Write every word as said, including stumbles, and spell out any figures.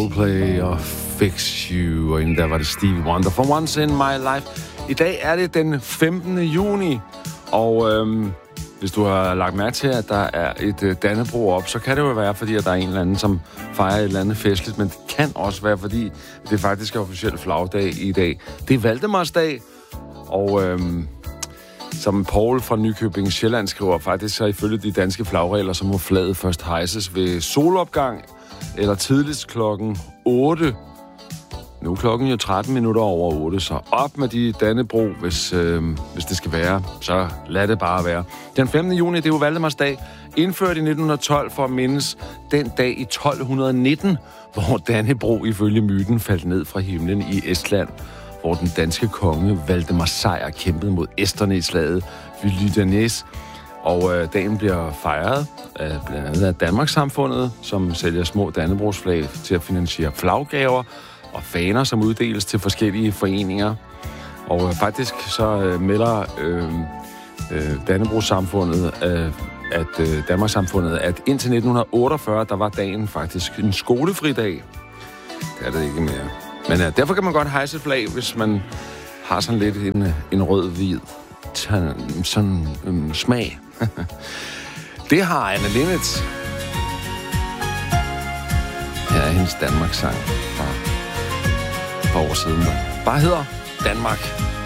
Play og Fix You, og inden der var det Stevie Wonder for Once in My Life. I dag er det den femtende juni, og øhm, hvis du har lagt mærke til, at der er et øh, Dannebrog op, så kan det jo være, fordi at der er en eller anden, som fejrer et eller andet festligt, men det kan også være, fordi det faktisk er officiel flagdag i dag. Det er Valdemarsdag, og øhm, som Paul fra Nykøbing Sjælland skriver, faktisk så ifølge de danske flagregler, så må flaget først hejses ved solopgang, eller tidligst klokken otte. Nu er klokken jo tretten minutter over otte, så op med de Dannebrog, hvis, øh, hvis det skal være. Så lad det bare være. Den femtende juni, det er jo Valdemarsdag, indført i nitten tolv for at mindes den dag i tolv nitten, hvor Dannebrog ifølge myten faldt ned fra himlen i Estland, hvor den danske konge Valdemar Sejr kæmpede mod esterne i slaget ved Lydanes. Og øh, dagen bliver fejret af blandt andet af Danmarkssamfundet, som sælger små Dannebrogsflag til at finansiere flaggaver og faner, som uddeles til forskellige foreninger. Og øh, faktisk så øh, melder øh, øh, Dannebrogssamfundet, øh, at øh, Danmarkssamfundet, at indtil nitten otteogfyrre, der var dagen faktisk en skolefri dag. Det er det ikke mere. Men øh, derfor kan man godt hejse et flag, hvis man har sådan lidt en, en rød-hvid sådan um, smag. Det har Anne Linnet. Her er hendes Danmarks sang fra et par år siden, der bare hedder Danmark.